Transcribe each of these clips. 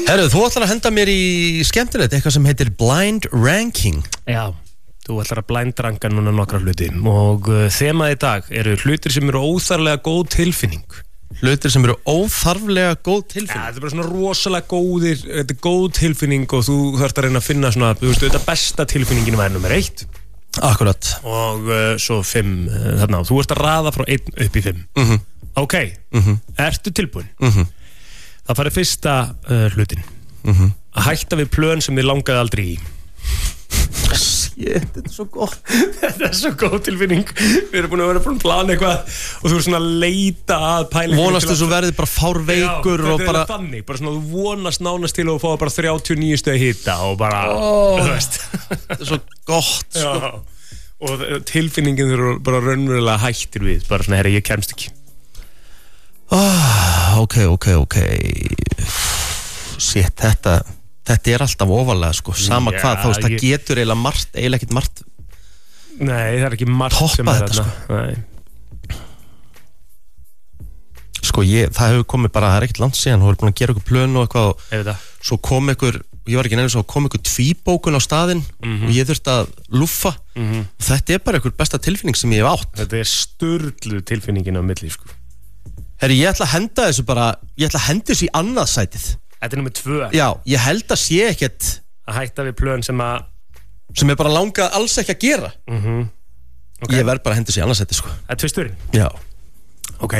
Herru, þú ætlar að henda mér í skemmtilegt eitthvað sem heitir blind ranking. Já, þú ætlar að blind ranka núna nokkra hluti og þemað í dag eru hlutir sem eru óþarflega góð tilfinning. Hlutir sem eru óþarflega góð tilfinning? Ja, þetta bara svona rosalega góðir, þetta góð tilfinning og þú þarft að reyna að finna svona, þú veist, þetta besta tilfinningin var nummer 1. Akkurat. Og svo 5 þarna, þú ert að raða frá 1 upp í 5. Ok, ertu tilbúin? Það farið fyrsta hlutin. Að hætta við plön sem þið langaði aldrei í. Shit, þetta svo gott. Þetta svo góð tilfinning. Við erum búin að plana eitthvað og þú er svona að leita að pælingu. Vonastu svo verðið bara fárveikur og bara... Já, þetta þannig. Bara svona þú vonast nánast til að fá bara 39 stöð hita og bara, þú veist. Þetta er svo gott, sko. Já, og tilfinningin þú eru bara raunverulega hættir við. Bara svona, herri, ég kemst ekki. Ok. Shit, þetta er alltaf ofalega, sko. Sama hvað, þá veist, það getur eiginlega ekkert margt. Nei, það er ekki margt sem er þetta, sko. Nei. Sko, það hefur komið bara, það er ekkert langt síðan, þú hefur búin að gera ykkur plön og eitthvað og svo kom ykkur, ég var ekki nefnir svo, kom ykkur tvíbókun á staðinn og ég þurfti að lúffa. Þetta er bara ykkur besta tilfinning sem ég hef átt. Þetta er sturglu tilfinningin á milli, sko. Herri, ég ætla að henda þessu í annað sætið. Þetta er nummer 2. Já, ég held að sé ekkert að hætta við plön sem er bara langað alls ekki að gera. Okay. Ég verð bara að henda þessu í annað sætið, sko. Það er tvisturinn? Já. Ok.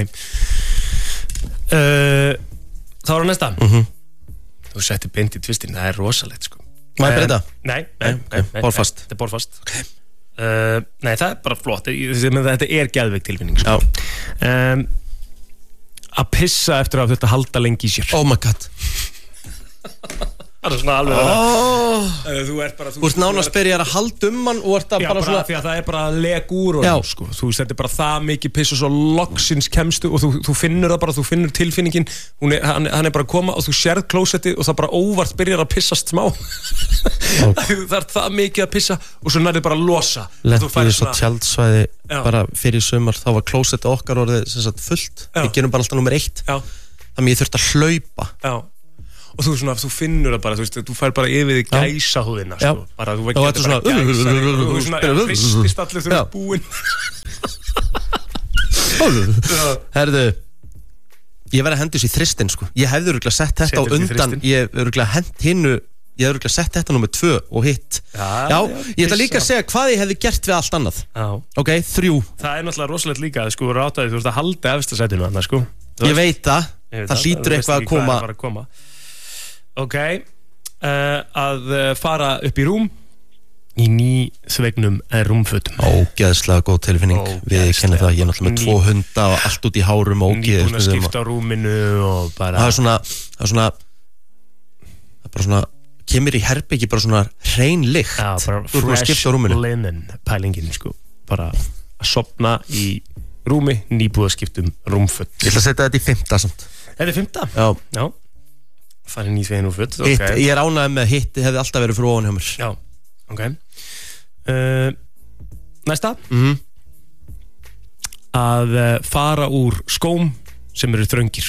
Þá er næsta. Þú setti beint í tvisturinn, það er rosalegt, sko. Má ég breyta? Nei. Borfast. Þetta er borfast. Okay. Nei, það er bara flott. Þetta er geðveik tilfinning, sko. Já. Að pissa eftir að þetta halda lengi í sér. Oh my god. Það er svona alveg Þú ert nánast byrjar að halda hann og ert að bara svona... Því að það er bara leg úr honum, sko. Þú setur bara það mikið piss og svo loksins kemstu og þú finnur það bara, þú finnur tilfinningin hann er bara að koma og þú sérð klósettið og það bara óvart byrjar að pissast smá. Það er það mikið að pissa og svo nærið bara að losa. Lenti í svo tjaldsvæði bara fyrir sumar, þá var klósettið okkar orðið sem sagt fullt. Við gerum bara alltaf nummer 1. Þannig ég þurfti að hlaupa. Já. Og þú finnur það bara, þú veist, þú fær bara yfir þig gæsahúðina, sko. Bara, þú getur bara gæsa, þú svona, hristist allir þú ert búinn. Herðu, ég verði að henda þessu í þristinn, sko. Ég hefði örugglega sett þetta á undan, ég hefði örugglega sett þetta nummer 2 og hitt. Já, ég ætla líka að segja hvað ég hefði gert við allt annað. Ok, 3. Það er náttúrulega rosalegt líka, sko, rátaði, þú veist að halda efsta sætinu þarna, sko. Ég veit það hlýtur eitthvað að koma. Ok, að fara upp í rúm í nýþvegnum rúmfötum. Ógeðslega góð tilfinning. Við kennum það, ég er náttúrulega með 2 hunda og allt út í hárum og nýbúin að skipta á rúminu og bara það er bara svona kemur í herbyggi bara svona hrein lykt. Já, bara fresh linen pælingin, sko. Bara að sofna í rúmi, nýbúin að skipta rúmföt. Ég ætla að setja þetta í 5. samt. Þetta er 5? Já. Það er nýþvegin úr föt. Ég er ánægð með hitt hefði alltaf verið fyrir ofan hjá mér. Já, ok. Næsta. Að fara úr skóm sem eru þröngir.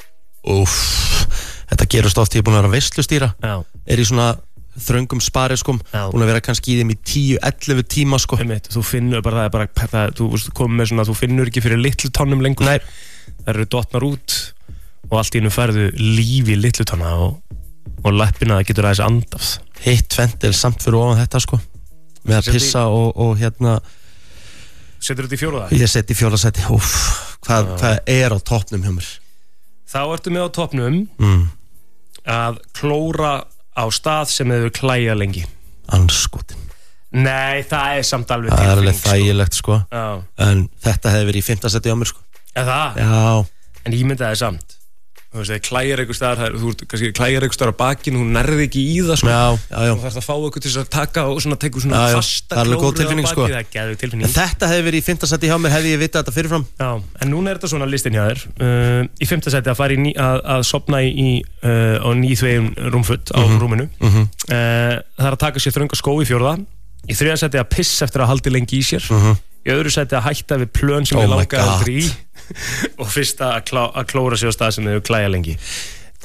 Þetta gerist oft, ég er búin að vera veislustýra. Er í svona þröngum spariskóm, búin að vera kannski í þeim í 10-11 tíma, sko. Þú finnur bara, þú komið með svona, þú finnur ekki fyrir litlu tánum lengur. Nei. Það eru dottnar út og allt í einu færðu líf í litlu tána og lappina getur aðeins andafs. Hitt tvennt er samt fyrir ofan þetta, sko. Með að pissa og hérna. Setur þetta í 4? Ég seti í 4. sæti. Hvað er á toppnum hjá mér? Þá ertu með á toppnum að klóra á stað sem hefur klæjað lengi. Andskotin. Nei, það er samt alveg tilfinning. Það er alveg þægilegt, sko. Já. En þetta hefði verið í 5. sæti á mér, sko. Er það? Já. En ég myndi það samt. Þú veist, það klæjar einhver staðar, þú kannski klæjar einhver staðar á bakinu, hún nærði ekki í það, sko. Já. Þú þarfst að fá okkur til að taka og svona tekur svona fasta klóru á baki, sko. Það er geðveik tilfinning. En þetta hefði verið í 5. sæti hjá mér, hefði ég vitað þetta fyrirfram. Já, en núna er þetta svona listin hjá þér. Í 5. sæti að fara að sofna á nýþvegin rúmfutt á rúminu. Það er að taka sér þrönga skó í 4. Í 3. sæti að pissa eftir að haldi lengi í sér. Í öðru sæti að hætta við plön sem ég langaði aldrei í. Og fyrsta að klóra sig á stað sem þau klæja lengi.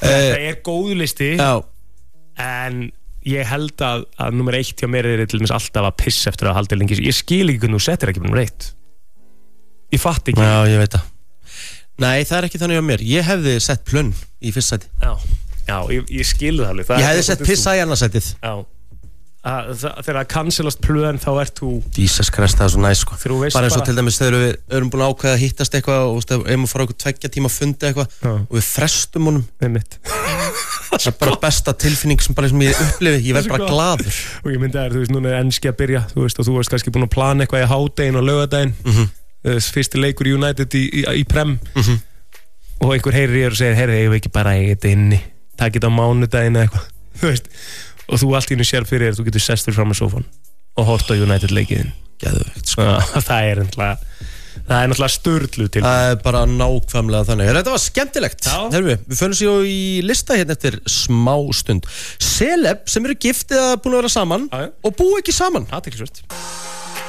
Þetta góð listi. Já. En ég held að nummer 1 hjá mér til dæmis alltaf að pissa eftir að halda lengi. Ég skil ekki hvernig þú settir ekki nummer 1. Ég fatt ekki. Já, ég veit það. Nei, það ekki þannig á mér. Ég hefði sett plönn í fyrsta sæti. Já, ég skil það alveg. Ég hefði sett pissa í annarsætið. Já. Þegar að cancelast plön þá ert þú Jesus Christ, það svo næs sko. Bara eins og til dæmis þegar við erum búin að ákveða að hittast eitthvað og ef við fara okkur 2 tíma fundi eitthvað og við frestum honum. Það er bara besta tilfinning sem ég upplifi. Ég verð bara glaður. Og ég myndi að þú veist, núna enski að byrja, þú veist, og þú varst kannski búin að plana eitthvað í hádegin og laugardaginn. Fyrsti leikur United í Prem. Og einhver heyrir og segir, heyrðu, ég veit ekki bara eitthvað inni. Takk þetta á mánudaginn eitthvað. Þú veist. Og þú allt í hennu sér fyrir þú getur sest fyrir fram á sófan og hort á United leikiðin. Geðveikt sko. Það er náttúrulega sturlu til. Það er bara nákvæmlega þannig. Þetta var skemmtilegt. Herfi, við förum sér í lista hérna eftir smá stund. Celeb sem eru gift eða búin að vera saman og búa ekki saman. Athyglisvert.